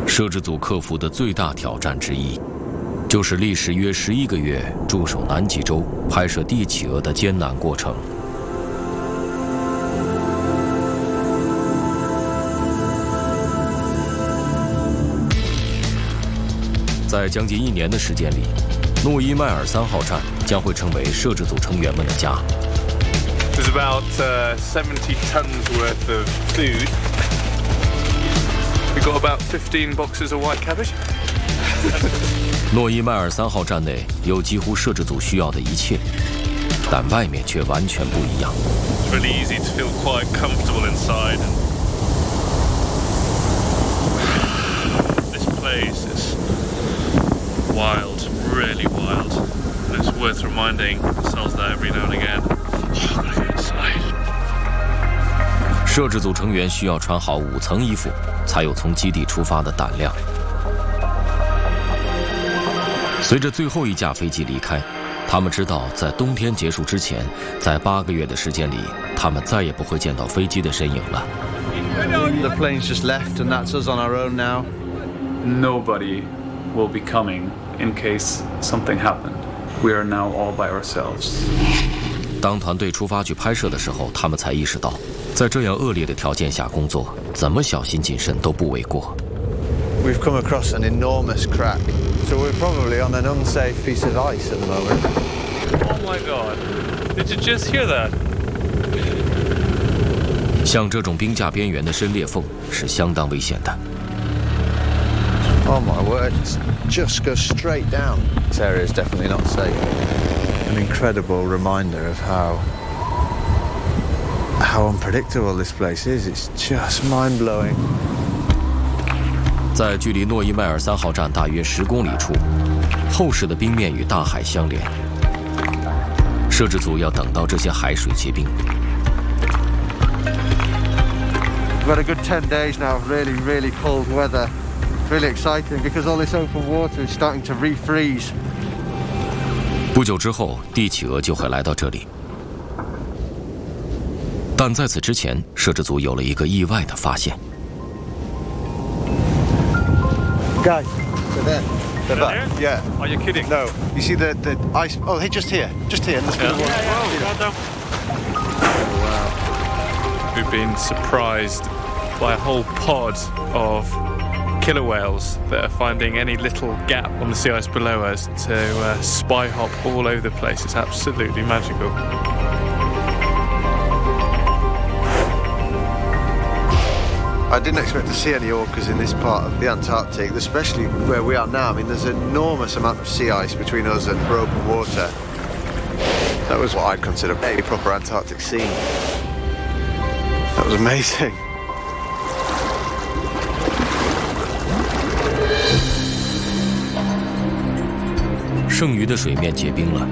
摄制组克服的最大挑战之一，就是历时约11个月驻守南极洲拍摄帝企鹅的艰难过程。在将近1年的时间里，诺伊迈尔3号站将会成为摄制组成员们的家。 There's about 70 tons worth of food. We got about 15 boxes of white cabbage. 诺伊迈尔3号站内有几乎摄制组需要的一切，但外面却完全不一样。 It's really easy to feel quite comfortable inside. This place is wild, really wild. And it's worth reminding ourselves that every now and again. Oh, I gotta get inside. 摄制组成员需要穿好5层衣服，才有从基地出发的胆量。随着最后一架飞机离开，他们知道在冬天结束之前，在8个月的时间里，他们再也不会见到飞机的身影了。 The plane's just left, and that's us on our own now. Nobody will be coming in case something happened. We are now all by ourselves. 当团队出发去拍摄的时候，他们才意识到，在这样恶劣的条件下工作，怎么小心谨慎都不为过。 We've come across an enormous crack, so we're probably on an unsafe piece of ice at the moment. Oh my god. Did you just hear that? 像这种冰架边缘的深裂缝是相当危险的。 Oh my word, it just goes straight down. This area is definitely not safe. An incredible reminder of how unpredictable this place is. It's just mind-blowing. 在距离诺伊迈尔3号站大约10公里处，厚实的冰面与大海相连。摄制组要等到这些海水结冰。 We've had a good 10 days now of really, really cold weather. Really exciting because all this open water is starting to refreeze. 不久之后，帝企鹅就会来到这里。但在此之前，摄制组有了一个意外的发现。 Guys, they're there. They're back. Yeah. Are you kidding? No. You see the ice? Oh, hey, just here. Just here. Let's go. Wow. We've been surprised by a whole pod of killer whales that are finding any little gap on the sea ice below us to spy hop all over the place. It's absolutely magical. I didn't expect to see any orcas in this part of the Antarctic, especially where we are now. I mean, there's an enormous amount of sea ice between us and open water. That was what I'd consider a proper Antarctic scene. That was amazing. 剩余的水面结冰了，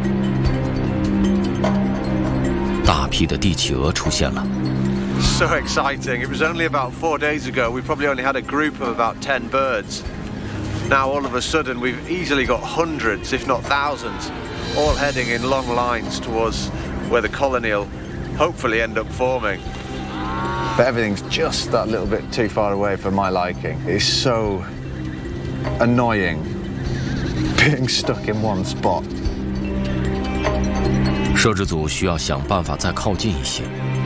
大批的帝企鹅出现了。 So exciting. It was only about 4 days ago. We probably only had a group of about 10 birds. Now all of a sudden we've easily got hundreds, if not thousands, all heading in long lines towards where the colony will hopefully end up forming. But everything's just that little bit too far away for my liking. It's so annoying being stuck in one spot. 摄制组需要想办法再靠近一些。